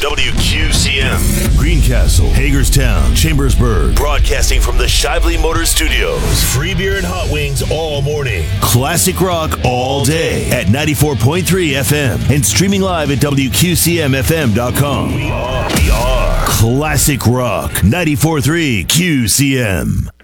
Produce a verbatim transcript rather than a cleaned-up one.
W Q C M. Greencastle, Hagerstown, Chambersburg. Broadcasting from the Shively Motors Studios. Free beer and hot wings all morning. Classic rock all day at ninety-four point three F M. And streaming live at W Q C M F M dot com. We are, we are Classic Rock ninety-four point three Q C M.